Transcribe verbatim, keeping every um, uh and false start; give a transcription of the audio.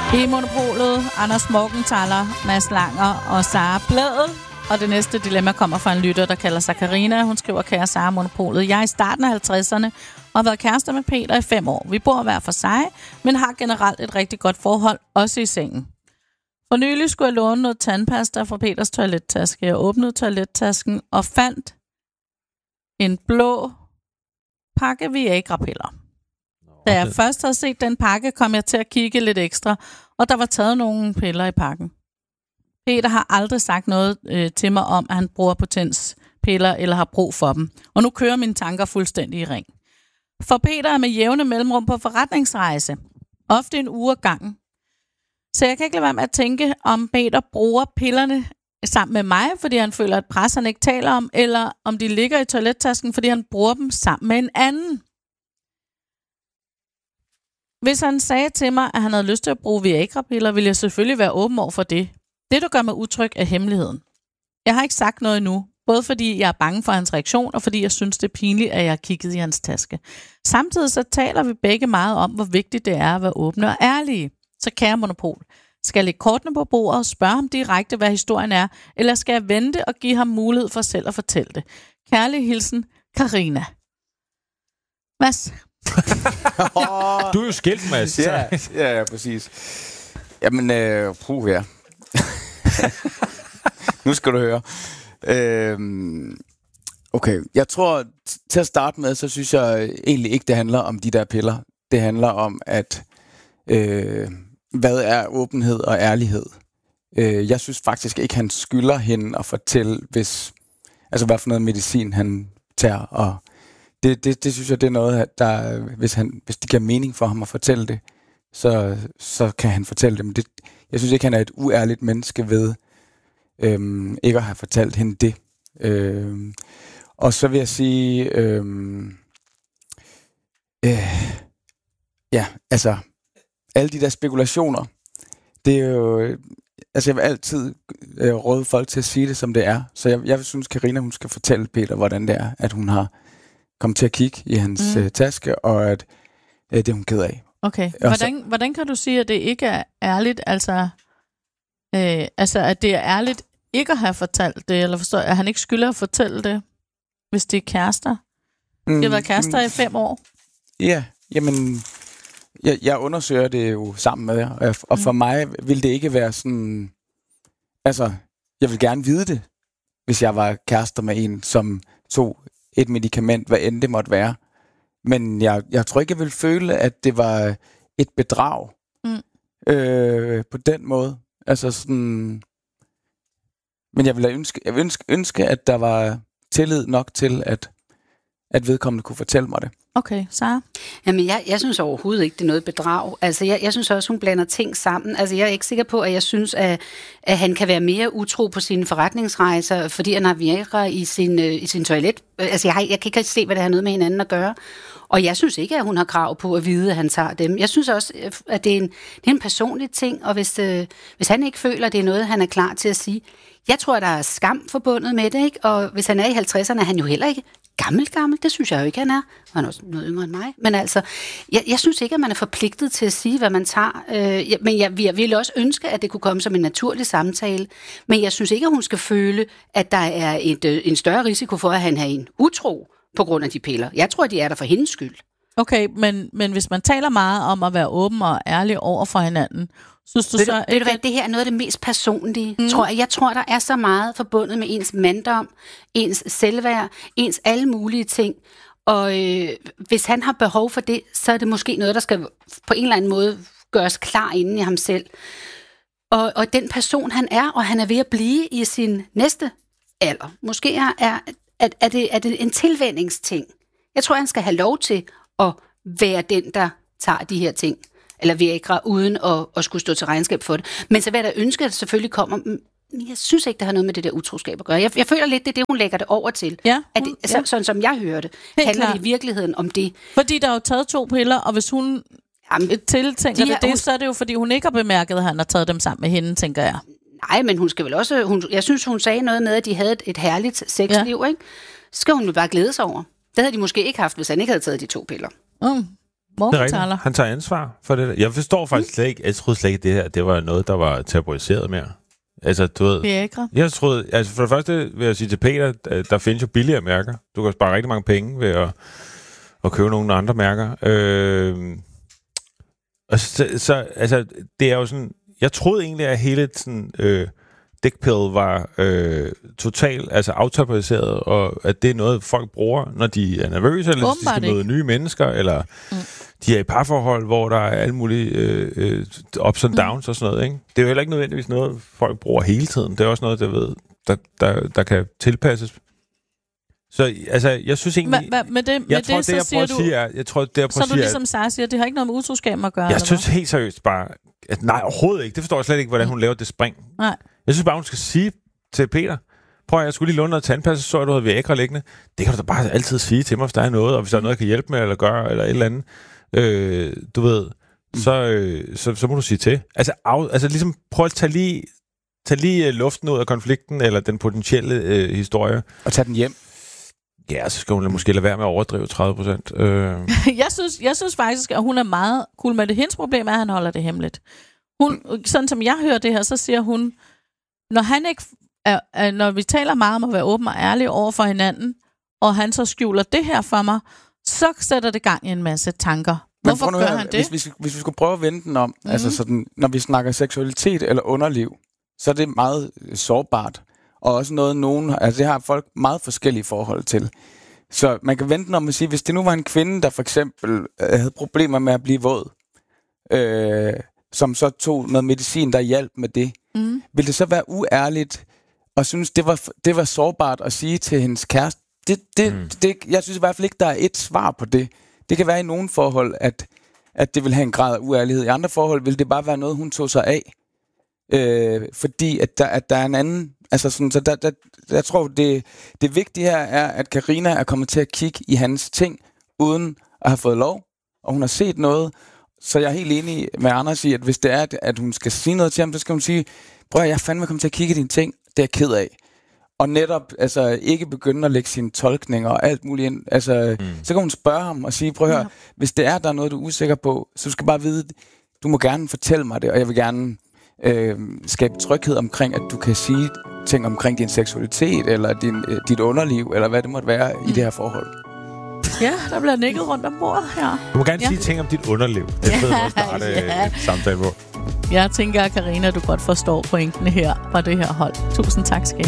I Monopolet, Anders Morgenthaler, Mads Langer og Sara Blædel. Og det næste dilemma kommer fra en lytter, der kalder sig Karina. Hun skriver, kære Sara Monopolet, jeg er i starten af halvtredserne og har været kærester med Peter i fem år. Vi bor hver for sig, men har generelt et rigtig godt forhold, også i sengen. For nylig skulle jeg låne noget tandpasta fra Peters toilettaske. Jeg åbnede toilettasken og fandt en blå pakke Viagra-piller. Da jeg først havde set den pakke, kom jeg til at kigge lidt ekstra, og der var taget nogle piller i pakken. Peter har aldrig sagt noget øh, til mig om, at han bruger potenspiller eller har brug for dem. Og nu kører mine tanker fuldstændig i ring. For Peter er med jævne mellemrum på forretningsrejse. Ofte en uge ad gangen. Så jeg kan ikke lade være med at tænke, om Peter bruger pillerne sammen med mig, fordi han føler, at pres han ikke taler om, eller om de ligger i toilettasken, fordi han bruger dem sammen med en anden. Hvis han sagde til mig, at han havde lyst til at bruge Viagra-piller, ville jeg selvfølgelig være åben over for det. Det, der gør mig utryg, er hemmeligheden. Jeg har ikke sagt noget endnu, både fordi jeg er bange for hans reaktion, og fordi jeg synes, det er pinligt, at jeg har kigget i hans taske. Samtidig så taler vi begge meget om, hvor vigtigt det er at være åbne og ærlige. Så kære Monopol, skal jeg lægge kortene på bordet og spørge ham direkte, hvad historien er, eller skal jeg vente og give ham mulighed for selv at fortælle det? Kærlig hilsen, Karina. Mads? Du er jo skilt, Mads. Ja, ja, ja, præcis. Jamen, øh, puh, ja. Nu skal du høre. Øhm, okay, jeg tror, t- til at starte med, så synes jeg egentlig ikke, det handler om de der piller. Det handler om, at øh, hvad er åbenhed og ærlighed? Øh, jeg synes faktisk ikke, han skylder hende at fortælle, hvis, altså hvad for noget medicin han tager. Og det, det, det synes jeg, det er noget, der, hvis, han, hvis det giver mening for ham at fortælle det, så, så kan han fortælle det. Men det, jeg synes ikke, han er et uærligt menneske ved øhm, ikke at have fortalt hende det. Øhm, og så vil jeg sige, øhm, øh, ja, altså, alle de der spekulationer, det er jo, altså jeg vil altid øh, råde folk til at sige det, som det er. Så jeg, jeg synes, Karina, hun skal fortælle Peter, hvordan det er, at hun har kommet til at kigge i hans mm. øh, taske, og at øh, det er hun ked af. Okay, hvordan, hvordan kan du sige, at det ikke er ærligt, altså, øh, altså at det er ærligt ikke at have fortalt det, eller forstår, at han ikke skylder at fortælle det, hvis det er kærester? De har været kærester mm, i fem år. Ja, jamen, jeg, jeg undersøger det jo sammen med jer, og, og for mm. mig vil det ikke være sådan, altså, jeg vil gerne vide det, hvis jeg var kærester med en, som tog et medicament, hvad end det måtte være. Men jeg, jeg tror ikke, jeg ville føle, at det var et bedrag mm. øh, på den måde. Altså sådan. Men jeg ville ønske, jeg ville ønske, ønske, at der var tillid nok til, at, at vedkommende kunne fortælle mig det. Okay, Sara? Jamen, jeg, jeg synes overhovedet ikke, det er noget bedrag. Altså, jeg, jeg synes også, hun blander ting sammen. Altså, jeg er ikke sikker på, at jeg synes, at, at han kan være mere utro på sine forretningsrejser, fordi han har Viagra i sin, øh, i sin toilet. Altså, jeg, har, jeg kan ikke se, hvad det har noget med hinanden at gøre. Og jeg synes ikke, at hun har krav på at vide, at han tager dem. Jeg synes også, at det er en, det er en personlig ting, og hvis, øh, hvis han ikke føler, at det er noget, han er klar til at sige. Jeg tror, at der er skam forbundet med det, ikke? Og hvis han er i halvtredserne, er han jo heller ikke gammel, gammel. Det synes jeg jo ikke, han er. Han er også noget yngre end mig. Men altså, jeg, jeg synes ikke, at man er forpligtet til at sige, hvad man tager. Øh, men jeg, jeg ville også ønske, at det kunne komme som en naturlig samtale. Men jeg synes ikke, at hun skal føle, at der er et, øh, en større risiko for, at han har en utro på grund af de piller. Jeg tror, de er der for hendes skyld. Okay, men, men hvis man taler meget om at være åben og ærlig over for hinanden, synes du ved så... Du, ikke, ved du hvad, det her er noget af det mest personlige, mm. tror jeg. Jeg tror, der er så meget forbundet med ens manddom, ens selvværd, ens alle mulige ting. Og øh, hvis han har behov for det, så er det måske noget, der skal på en eller anden måde gøres klar inden i ham selv. Og, og den person, han er, og han er ved at blive i sin næste alder. Måske er, er, er, er, det, er det en tilvændingsting. Jeg tror, han skal have lov til at være den, der tager de her ting, eller Viagra, uden at, at skulle stå til regnskab for det. Men så vil jeg da ønske, at det selvfølgelig kommer. Jeg synes ikke, det har noget med det der utroskab at gøre. Jeg, jeg føler lidt, det er det, hun lægger det over til. Ja, hun, at det, ja. så, sådan som jeg hører det, helt handler klar. det i virkeligheden om det. Fordi der er jo taget to piller, og hvis hun Jamen, tiltænker de det, det hun... så er det jo, fordi hun ikke har bemærket, at han har taget dem sammen med hende, tænker jeg. Nej, men hun skal vel også... Hun, jeg synes, hun sagde noget med, at de havde et, et herligt sexliv, ja. Ikke? Så skal hun jo bare glæde sig over. Det havde de måske ikke haft, hvis han ikke havde taget de to piller. Mm. Morgenthaler. Han tager ansvar for det der. Jeg forstår faktisk mm. slet ikke, jeg troede slet ikke, det her, det var noget, der var tabuiseret mere. Altså, du ved... Viagra. Jeg troede... Altså, for det første vil jeg sige til Peter, der findes jo billigere mærker. Du kan spare rigtig mange penge ved at, at købe nogle andre mærker. Øh, og så, så, altså, det er jo sådan... Jeg troede egentlig, at hele sådan... Øh, dickpill var øh, totalt altså aftabuiseret, og at det er noget, folk bruger, når de er nervøse, eller de skal møde nye mennesker, eller mm. de er i parforhold, hvor der er alle mulige øh, øh, ups and downs mm. og sådan noget. Ikke? Det er jo heller ikke nødvendigvis noget, folk bruger hele tiden. Det er også noget, der, ved, der, der, der kan tilpasses. Så altså, jeg synes egentlig... Hva, hva, med det, jeg med tror, det, det, jeg prøver at sige, er... Jeg tror, det, jeg så er du sige, ligesom Sarah siger, det har ikke noget med utroskab at gøre? Jeg synes helt seriøst bare... At, nej, overhovedet ikke. Det forstår jeg slet ikke, hvordan hun laver det spring. Nej. Jeg synes bare, hun skal sige til Peter, prøv at jeg skulle lige låne noget tandpasta, så er du havde Viagra liggende. Det kan du da bare altid sige til mig, hvis der er noget, og hvis der er noget, jeg kan hjælpe med, eller gøre, eller et eller andet. Øh, du ved, så, øh, så, så må du sige til. Altså, af, altså ligesom, prøv at tage lige, tage lige luften ud af konflikten, eller den potentielle øh, historie. Og tage den hjem. Ja, så skal hun måske lade være med at overdrive tredive procent. Øh. jeg, synes, jeg synes faktisk, at hun er meget cool med det. Hendes problem er, at han holder det hemmeligt. Hun, sådan som jeg hører det her, så siger hun, når han ikke er, er, når vi taler meget om at være åben og ærlig over for hinanden, og han så skjuler det her for mig, så sætter det gang i en masse tanker. Hvorfor gør høre, han det? Hvis, hvis, hvis vi skulle prøve at vende den om, mm. altså sådan, når vi snakker seksualitet eller underliv, så er det meget sårbart. Og også noget, nogen, altså det har folk meget forskellige forhold til. Så man kan vente den om at sige, hvis det nu var en kvinde, der for eksempel havde problemer med at blive våd, øh, som så tog noget medicin, der hjalp med det, mm. ville det så være uærligt og synes, det var, det var sårbart at sige til hendes kæreste? Det, det, mm. det, jeg synes i hvert fald ikke, der er et svar på det. Det kan være i nogle forhold, at, at det vil have en grad af uærlighed. I andre forhold vil det bare være noget, hun tog sig af. Øh, fordi at der, at der er en anden... Altså sådan, så der, der, jeg tror, det, det vigtige her er, at Karina er kommet til at kigge i hans ting, uden at have fået lov, og hun har set noget. Så jeg er helt enig med Anders i, at hvis det er, at hun skal sige noget til ham, så skal hun sige, prøv at jeg er fandme kommet til at kigge i dine ting, det er jeg ked af. Og netop altså, ikke begynde at lægge sine tolkninger og alt muligt ind. Altså, mm. Så kan hun spørge ham og sige, prøv at høre, ja. hvis det er, der er noget, du er usikker på, så du skal bare vide, du må gerne fortælle mig det, og jeg vil gerne øh, skabe tryghed omkring, at du kan sige ting omkring din seksualitet, eller din, øh, dit underliv, eller hvad det måtte være mm. i det her forhold. Ja, der bliver nikket rundt om bordet her. Du må gerne ja. sige ting om dit underliv. Det er fedt at starte ja. et samtale på. Jeg tænker, Karina, du godt forstår pointene her fra det her hold. Tusind tak skal I